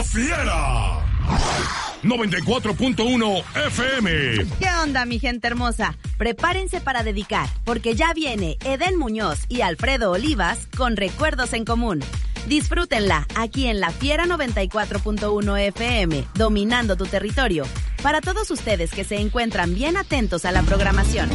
La Fiera. 94.1 FM. ¿Qué onda, mi gente hermosa? Prepárense para dedicar, porque ya viene Eden Muñoz y Alfredo Olivas con Recuerdos en Común. Disfrútenla aquí en La Fiera 94.1 FM, dominando tu territorio. Para todos ustedes que se encuentran bien atentos a la programación.